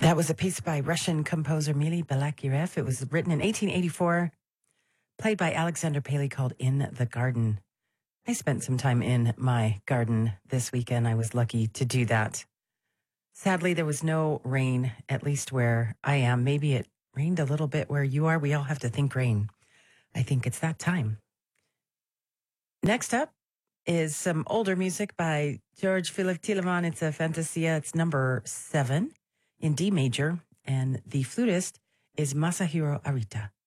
That was a piece by Russian composer Mili Balakirev. It was written in 1884, played by Alexander Paley, called In the Garden. I spent some time in my garden this weekend. I was lucky to do that. Sadly, there was no rain, at least where I am. Maybe it rained a little bit where you are. We all have to think rain. I think it's that time. Next up is some older music by George Philip Telemann. It's a Fantasia. It's number 7 in D major. And the flutist is Masahiro Arita.